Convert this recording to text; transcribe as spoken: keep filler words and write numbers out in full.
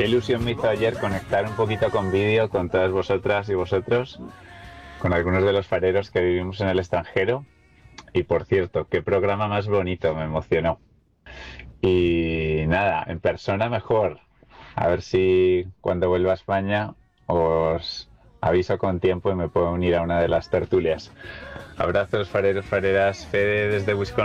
ilusión me hizo ayer conectar un poquito con vídeo con todas vosotras y vosotros, con algunos de los fareros que vivimos en el extranjero. Y por cierto, qué programa más bonito, me emocionó. Y nada, en persona mejor. A ver si cuando vuelva a España os aviso con tiempo y me puedo unir a una de las tertulias. Abrazos, fareros, fareras. Fede desde Wisconsin.